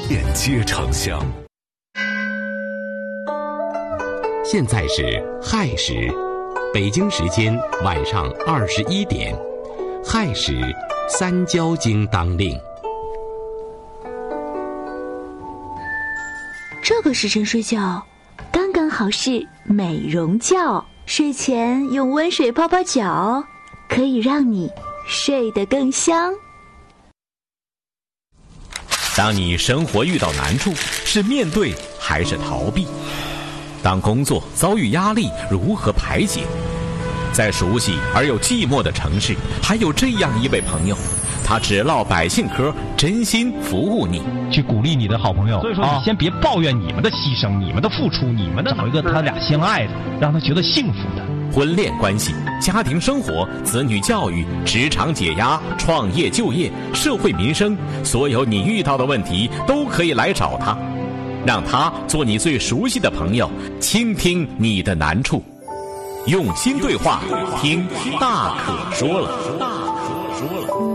遍皆常香。 现在是亥时，北京时间晚上21点，亥时三焦经当令。 这个时辰睡觉，刚刚好是美容觉。睡前用温水泡泡脚，可以让你睡得更香。 当你生活遇到难处，是面对还是逃避？当工作遭遇压力，如何排解？在熟悉而又寂寞的城市，还有这样一位朋友，他只唠百姓嗑，真心服务你， 去鼓励你的好朋友。所以说，你先别抱怨你们的牺牲、你们的付出、你们的，找一个他俩相爱的，让他觉得幸福的。 婚恋关系、家庭生活、子女教育、职场解压、创业就业、社会民生，所有你遇到的问题都可以来找他，让他做你最熟悉的朋友，倾听你的难处，用心对话，听大可说了。